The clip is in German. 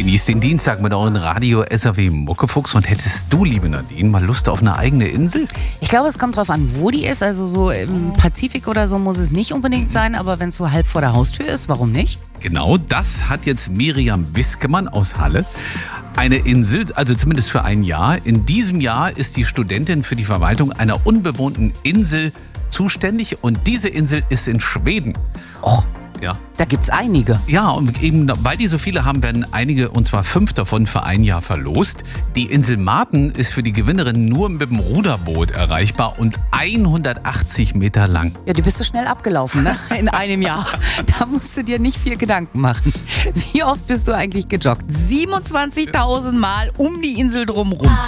Genießt den Dienstag mit euren Radio SAW Muckefuchs. Und hättest du, liebe Nadine, mal Lust auf eine eigene Insel? Ich glaube, es kommt drauf an, wo die ist. Also so im Pazifik oder so muss es nicht unbedingt sein. Aber wenn es so halb vor der Haustür ist, warum nicht? Genau, das hat jetzt Miriam Wiskemann aus Halle. Eine Insel, also zumindest für ein Jahr. In diesem Jahr ist die Studentin für die Verwaltung einer unbewohnten Insel zuständig. Und diese Insel ist in Schweden. Och, Ja. da gibt's einige. Ja, und eben weil die so viele haben, werden einige, und zwar 5 davon für ein Jahr verlost. Die Insel Marten ist für die Gewinnerin nur mit dem Ruderboot erreichbar und 180 Meter lang. Ja, die bist du schnell abgelaufen, ne? In einem Jahr. Da musst du dir nicht viel Gedanken machen. Wie oft bist du eigentlich gejoggt? 27.000 Mal um die Insel drumherum.